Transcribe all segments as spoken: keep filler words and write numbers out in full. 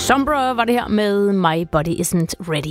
Sombra var det her med My Body Isn't Ready.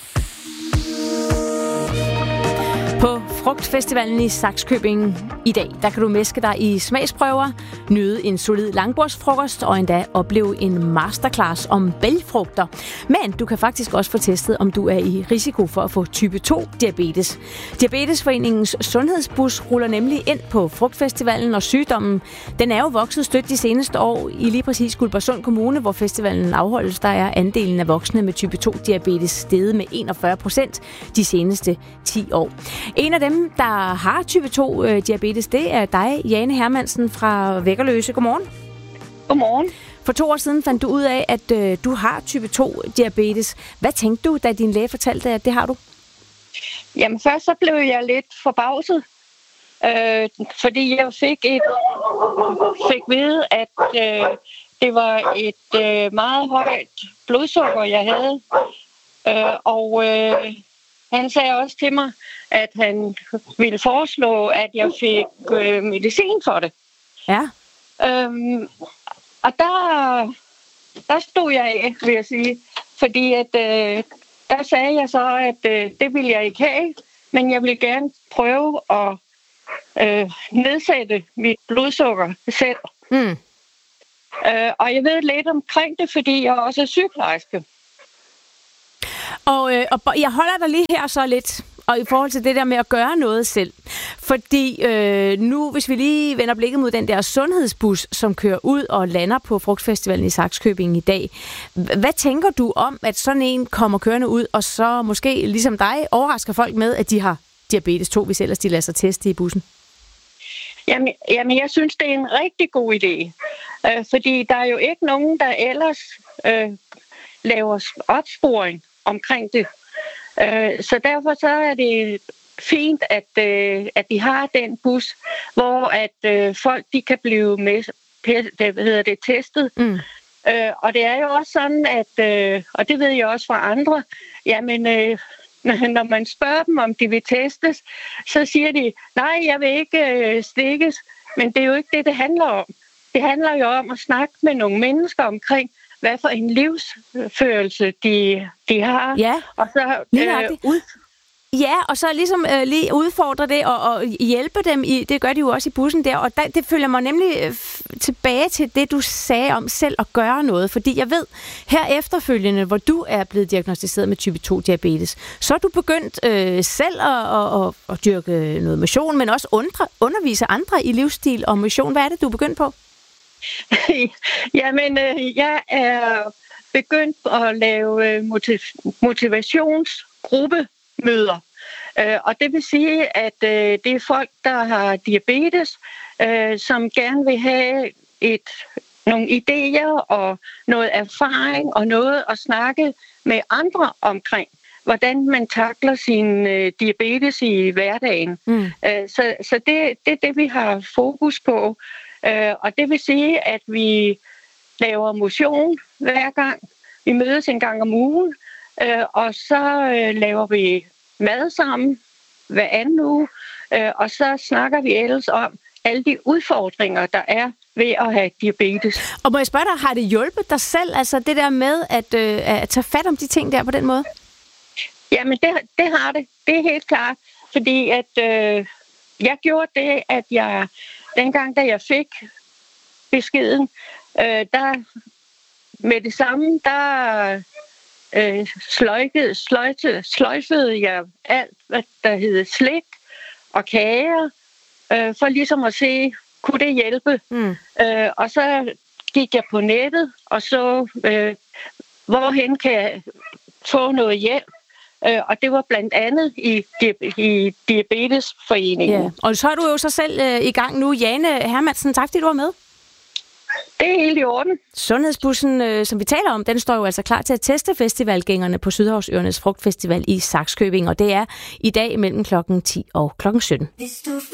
På Frugtfestivalen i Sakskøbing i dag, der kan du mæske dig i smagsprøver, nyde en solid langbordsfrokost og endda opleve en masterclass om bælgfrugter. Men du kan faktisk også få testet, om du er i risiko for at få type to diabetes. Diabetesforeningens sundhedsbus ruller nemlig ind på Frugtfestivalen, og sygdommen, den er jo vokset stødt de seneste år i lige præcis Guldborgsund Kommune, hvor festivalen afholdes. Der er andelen af voksne med type to diabetes steget med enogfyrre procent de seneste ti år. En af dem, der har type to øh, diabetes, det er dig, Jane Hermansen fra Væggerløse. Godmorgen. Godmorgen. For to år siden fandt du ud af, at øh, du har type to diabetes. Hvad tænkte du, da din læge fortalte dig, at det har du? Jamen først så blev jeg lidt forbavset, øh, fordi jeg fik et fik vide, at øh, det var et øh, meget højt blodsukker, jeg havde. Øh, og øh, han sagde også til mig, at han ville foreslå, at jeg fik øh, medicin for det. Ja. Øhm, og der, der stod jeg af, vil jeg sige. Fordi at, øh, der sagde jeg så, at øh, det ville jeg ikke have, men jeg ville gerne prøve at øh, nedsætte mit blodsukker selv. Mm. Øh, og jeg ved lidt omkring det, fordi jeg også er sygeplejerske. Og, øh, og jeg holder dig lige her så lidt, og i forhold til det der med at gøre noget selv. Fordi øh, nu, hvis vi lige vender blikket mod den der sundhedsbus, som kører ud og lander på Frugtfestivalen i Sakskøbing i dag. Hvad tænker du om, at sådan en kommer kørende ud, og så måske, ligesom dig, overrasker folk med, at de har diabetes to, hvis ellers de lader sig teste i bussen? Jamen, jamen jeg synes, det er en rigtig god idé. Øh, fordi der er jo ikke nogen, der ellers øh, laver opsporing omkring det. Øh, så derfor så er det fint, at, øh, at de har den bus, hvor at øh, folk de kan blive med, hvad hedder det, testet. Mm. Øh, og det er jo også sådan, at, øh, og det ved jeg også fra andre, jamen øh, når man spørger dem, om de vil testes, så siger de, nej, jeg vil ikke øh, stikkes, men det er jo ikke det, det handler om. Det handler jo om at snakke med nogle mennesker omkring, hvad for en livsførelse de, de har. Ja, og så øh, ud... Ja, og så ligesom øh, lige udfordre det og, og hjælpe dem i, det gør de jo også i bussen der, og der, det følger mig nemlig øh, tilbage til det, du sagde om selv at gøre noget, fordi jeg ved, her efterfølgende, hvor du er blevet diagnosticeret med type to diabetes, så er du begyndt øh, selv at, at, at, at dyrke noget motion, men også undre, undervise andre i livsstil og motion. Hvad er det, du er begyndt på? Jamen, øh, jeg er begyndt at lave motiv- motivationsgruppemøder. Øh, og det vil sige, at øh, det er folk, der har diabetes, øh, som gerne vil have et, nogle idéer og noget erfaring og noget at snakke med andre omkring, hvordan man takler sin øh, diabetes i hverdagen. Mm. Øh, så så det, det er det, vi har fokus på. Uh, og det vil sige, at vi laver motion hver gang. Vi mødes en gang om ugen, uh, og så uh, laver vi mad sammen hver anden uge, uh, og så snakker vi ellers om alle de udfordringer, der er ved at have diabetes. Og må jeg spørge dig, har det hjulpet dig selv, altså det der med at, uh, at tage fat om de ting der på den måde? Jamen, det, det har det. Det er helt klart, fordi at uh, jeg gjorde det, at jeg dengang, da jeg fik beskeden, øh, der med det samme, der øh, sløjfede, sløjfede, sløjfede jeg alt, hvad der hed slik og kager, øh, for ligesom at se, kunne det hjælpe? Mm. Øh, og så gik jeg på nettet og så, øh, hvorhen kan jeg få noget hjælp? Og det var blandt andet i, i Diabetesforeningen. Ja. Og så er du jo så selv øh, i gang nu. Jane Hermansen, tak fordi du var med. Det er helt i orden. Sundhedsbussen, øh, som vi taler om, den står jo altså klar til at teste festivalgængerne på Sydhavsøernes Frugtfestival i Sakskøbing. Og det er i dag mellem klokken ti og klokken sytten.